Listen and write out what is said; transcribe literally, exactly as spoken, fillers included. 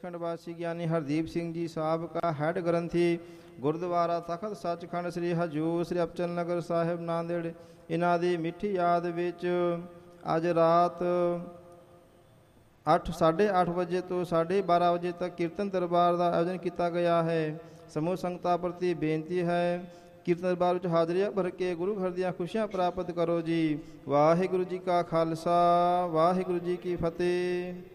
ਸੱਚਖੰਡ ਵਾਸੀ ਗਿਆਨੀ ਹਰਦੀਪ ਸਿੰਘ ਜੀ ਸਾਬਕਾ ਹੈਡ ਗ੍ਰੰਥੀ ਗੁਰਦੁਆਰਾ ਤਖਤ ਸੱਚਖੰਡ ਸ੍ਰੀ ਹਜੂਰ ਸ੍ਰੀ ਅਬਚਲ ਨਗਰ ਸਾਹਿਬ ਨਾਂਦੇੜ, ਇਹਨਾਂ ਦੀ ਮਿੱਠੀ ਯਾਦ ਵਿੱਚ ਅੱਜ ਰਾਤ ਅੱਠ ਸਾਢੇ ਅੱਠ ਵਜੇ ਤੋਂ ਸਾਢੇ ਬਾਰਾਂ ਵਜੇ ਤੱਕ ਕੀਰਤਨ ਦਰਬਾਰ ਦਾ ਆਯੋਜਨ ਕੀਤਾ ਗਿਆ ਹੈ। ਸਮੂਹ ਸੰਗਤਾਂ ਪ੍ਰਤੀ ਬੇਨਤੀ ਹੈ, ਕੀਰਤਨ ਦਰਬਾਰ ਵਿੱਚ ਹਾਜ਼ਰੀਆਂ ਭਰ ਕੇ ਗੁਰੂ ਘਰ ਦੀਆਂ ਖੁਸ਼ੀਆਂ ਪ੍ਰਾਪਤ ਕਰੋ ਜੀ। ਵਾਹਿਗੁਰੂ ਜੀ ਕਾ ਖਾਲਸਾ, ਵਾਹਿਗੁਰੂ ਜੀ ਕੀ ਫਤਿਹ।